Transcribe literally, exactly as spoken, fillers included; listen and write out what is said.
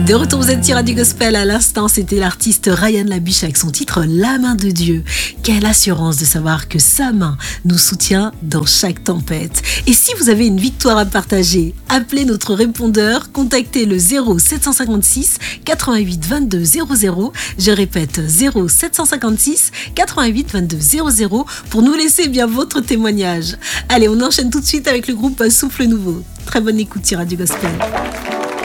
De retour, vous êtes sur Radio Gospel. À l'instant, c'était l'artiste Ryan Labiche avec son titre La main de Dieu. Quelle assurance de savoir que sa main nous soutient dans chaque tempête. Et si vous avez une victoire à partager, appelez notre répondeur, contactez le zéro sept cent cinquante-six quatre-vingt-huit vingt-deux zéro zéro. Je répète, zéro sept cent cinquante-six quatre-vingt-huit vingt-deux zéro zéro pour nous laisser bien votre témoignage. Allez, on enchaîne tout de suite avec le groupe Souffle Nouveau. Très bonne écoute sur Radio Gospel.